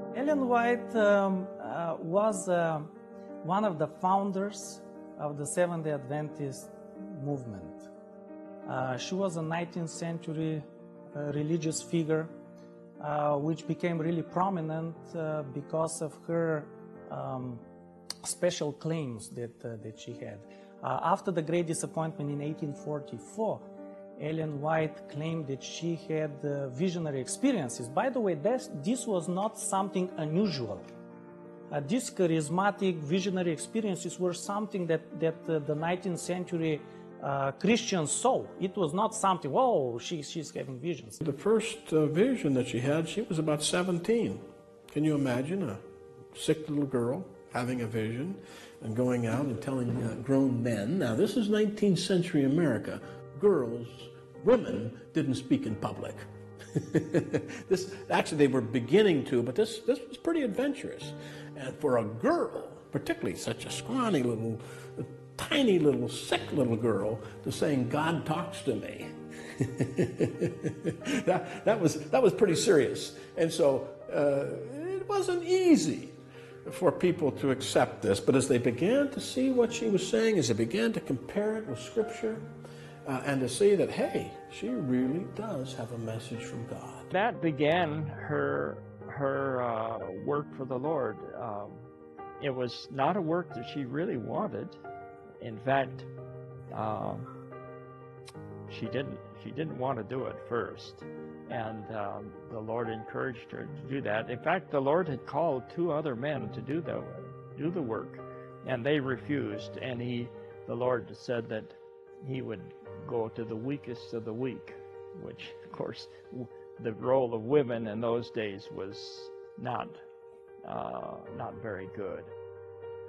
Ellen White was one of the founders of the Seventh-day Adventist movement. She was a 19th century religious figure which became really prominent because of her special claims that she had. After the Great Disappointment in 1844, Ellen White claimed that she had visionary experiences. By the way, this was not something unusual. These charismatic visionary experiences were something that the 19th century Christians saw. It was not something, whoa, she's having visions. The first vision that she had, she was about 17. Can you imagine a sick little girl having a vision and going out and telling grown men? Now, this is 19th century America. Women didn't speak in public. Actually, they were beginning to, but this was pretty adventurous. And for a girl, particularly such a scrawny little, tiny little, sick little girl, to saying, God talks to me. that was pretty serious. And so it wasn't easy for people to accept this. But as they began to see what she was saying, as they began to compare it with Scripture, and to see that, hey, she really does have a message from God. That began her work for the Lord. It was not a work that she really wanted. In fact, she didn't want to do it first, and the Lord encouraged her to do that. In fact, the Lord had called 2 other men to do the work, and they refused. And the Lord said that He would go to the weakest of the weak, which, of course, the role of women in those days was not very good.